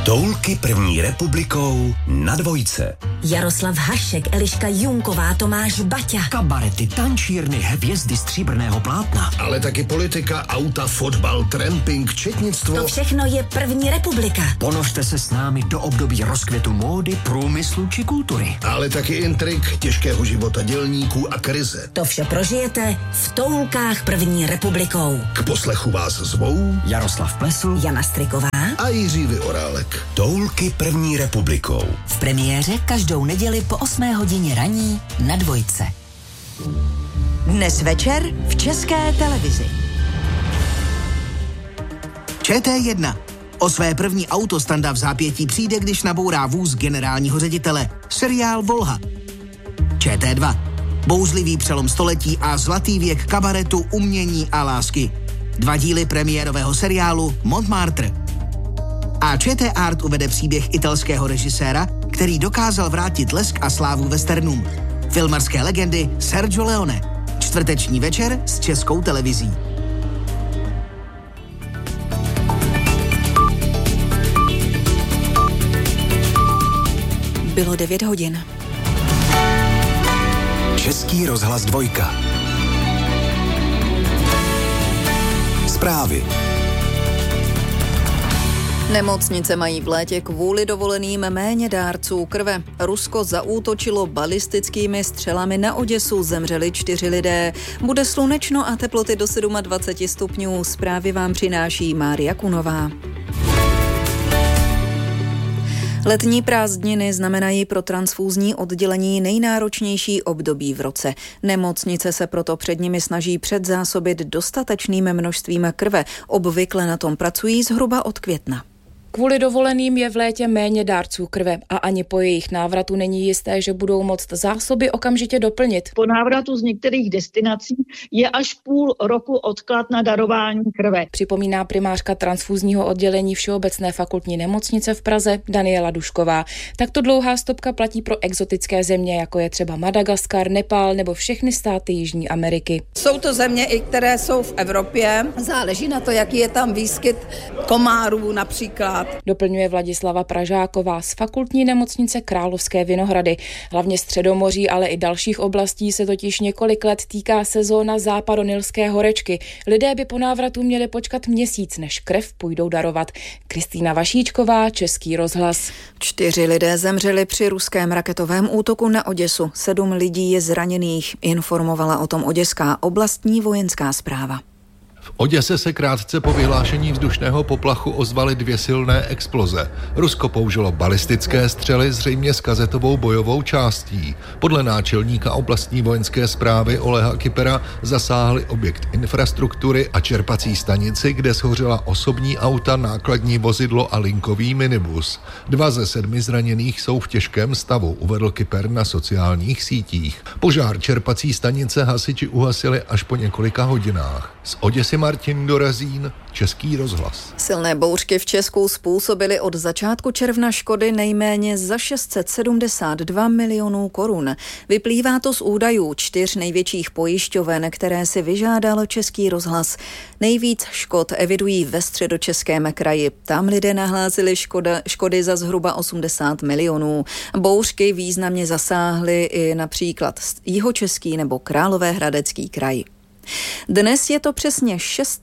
Toulky první republikou na Dvojce. Jaroslav Hašek, Eliška Junková, Tomáš Baťa. Kabarety, tančírny, hvězdy stříbrného plátna. Ale taky politika, auta, fotbal, tramping, četnictvo. To všechno je první republika. Ponožte se s námi do období rozkvětu módy, průmyslu či kultury. Ale taky intrik, těžkého života dělníků a krize. To vše prožijete v Toulkách první republikou. K poslechu vás zvou Jaroslav Plesl, Jana Striková a Jiří Vyorálek. Toulky první republikou. V premiéře každou neděli po 8 hodině raní na Dvojce. Dnes večer v České televizi. ČT1. O své první auto Standa v zápětí přijde, když nabourá vůz generálního ředitele. Seriál Volha. ČT2. Bouřlivý přelom století a zlatý věk kabaretu, umění a lásky. 2 díly premiérového seriálu Montmartre. A ČT Art uvede příběh italského režiséra, který dokázal vrátit lesk a slávu westernům. Filmarské legendy Sergio Leone. Čtvrteční večer s Českou televizí. Bylo 9 hodin. Český rozhlas Dvojka. Zprávy. Nemocnice mají v létě kvůli dovoleným méně dárců krve. Rusko zaútočilo balistickými střelami na Oděsu, zemřeli 4 lidé. Bude slunečno a teploty do 27 stupňů. Zprávy vám přináší Mária Kunová. Letní prázdniny znamenají pro transfúzní oddělení nejnáročnější období v roce. Nemocnice se proto před nimi snaží předzásobit dostatečným množstvím krve. Obvykle na tom pracují zhruba od května. Kvůli dovoleným je v létě méně dárců krve a ani po jejich návratu není jisté, že budou moct zásoby okamžitě doplnit. Po návratu z některých destinací je až půl roku odklad na darování krve. Připomíná primářka transfúzního oddělení Všeobecné fakultní nemocnice v Praze Daniela Dušková. Takto dlouhá stopka platí pro exotické země, jako je třeba Madagaskar, Nepál nebo všechny státy Jižní Ameriky. Jsou to země, i které jsou v Evropě. Záleží na to, jaký je tam výskyt komárů například. Doplňuje Vladislava Pražáková z fakultní nemocnice Královské Vinohrady. Hlavně Středomoří, ale i dalších oblastí se totiž několik let týká sezóna západonilské horečky. Lidé by po návratu měli počkat měsíc, než krev půjdou darovat. Kristýna Vašíčková, Český rozhlas. 4 lidé zemřeli při ruském raketovém útoku na Oděsu. 7 lidí je zraněných, informovala o tom oděská oblastní vojenská správa. V Oděse se krátce po vyhlášení vzdušného poplachu ozvaly 2 silné exploze. Rusko použilo balistické střely zřejmě s kazetovou bojovou částí. Podle náčelníka oblastní vojenské správy Oleha Kypera zasáhly objekt infrastruktury a čerpací stanici, kde shořela osobní auta, nákladní vozidlo a linkový minibus. 2 ze 7 zraněných jsou v těžkém stavu, uvedl Kyper na sociálních sítích. Požár čerpací stanice hasiči uhasili až po několika hodinách. Z Oděsy Martin Dorazín, Český rozhlas. Silné bouřky v Česku způsobily od začátku června škody nejméně za 672 milionů korun. Vyplývá to z údajů 4 největších pojišťoven, které si vyžádal Český rozhlas. Nejvíc škod evidují ve Středočeském kraji. Tam lidé nahlásili škody za zhruba 80 milionů. Bouřky významně zasáhly i například Jihočeský nebo Královéhradecký kraj. Dnes je to přesně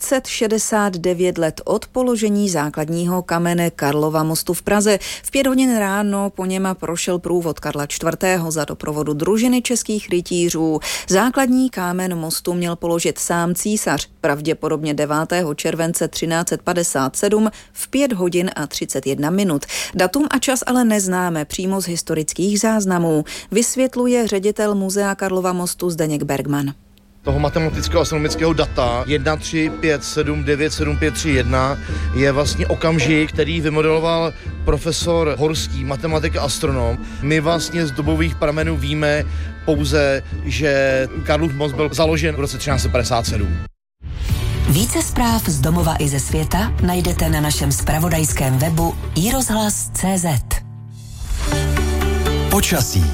669 let od položení základního kamene Karlova mostu v Praze. V 5 hodin ráno po něm prošel průvod Karla IV. Za doprovodu družiny českých rytířů. Základní kámen mostu měl položit sám císař, pravděpodobně 9. července 1357 v 5 hodin a 31 minut. Datum a čas ale neznáme přímo z historických záznamů, vysvětluje ředitel Muzea Karlova mostu Zdeněk Bergman. Toho matematického astronomického data 135797531 je vlastně okamžik, který vymodeloval profesor Horský, matematik a astronom. My vlastně z dobových pramenů víme pouze, že Karlův most byl založen v roce 1357. Více zpráv z domova i ze světa najdete na našem zpravodajském webu iRozhlas.cz. Počasí.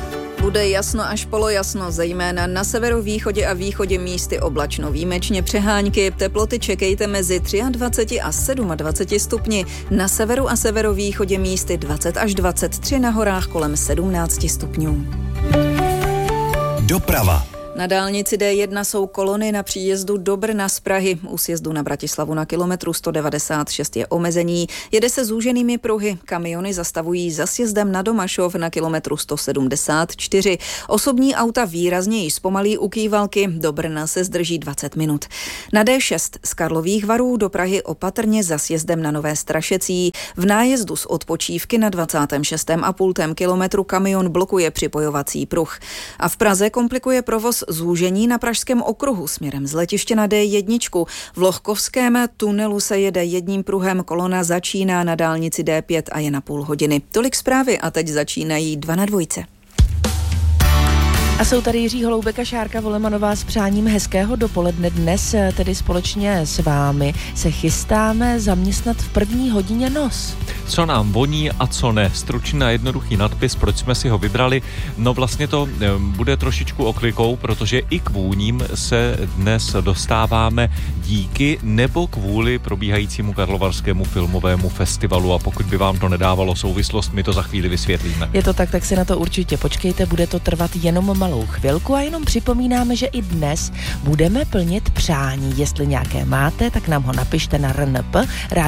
Bude jasno až polojasno, zejména na severovýchodě a východě místy oblačno výjimečně přehánky. Teploty čekejte mezi 23 a 27 stupni. Na severu a severovýchodě místy 20 až 23, na horách kolem 17 stupňů. Doprava. Na dálnici D1 jsou kolony na příjezdu do Brna z Prahy. U sjezdu na Bratislavu na kilometru 196 je omezení. Jede se zúženými pruhy. Kamiony zastavují za sjezdem na Domašov na kilometru 174. Osobní auta výrazněji zpomalí u Kývalky. Do Brna se zdrží 20 minut. Na D6 z Karlových Varů do Prahy opatrně za sjezdem na Nové Strašecí. V nájezdu z odpočívky na 26,5 kilometru kamion blokuje připojovací pruh. A v Praze komplikuje provoz zúžení na Pražském okruhu směrem z letiště na D1. V Lohkovském tunelu se jede jedním pruhem, kolona začíná na dálnici D5 a je na půl hodiny. Tolik zprávy a teď začínají 2 na dvojce. A jsou tady Jiří Holoubek a Šárka Volemanová s přáním hezkého dopoledne. Dnes tedy společně s vámi se chystáme zaměstnat v první hodině nos. Co nám voní a co ne. Stručný a jednoduchý nadpis, proč jsme si ho vybrali. No vlastně to bude trošičku oklikou, protože i k vůním se dnes dostáváme díky nebo kvůli probíhajícímu Karlovarskému filmovému festivalu, a pokud by vám to nedávalo souvislost, my to za chvíli vysvětlíme. Je to tak si na to určitě počkejte, bude to trvat jenom malou chvilku a jenom připomínáme, že i dnes budeme plnit přání. Jestli nějaké máte, tak nám ho napište na rnp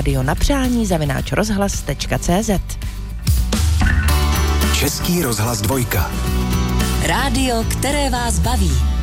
radionapřání@rozhlas.cz. Český rozhlas 2. Rádio, které vás baví.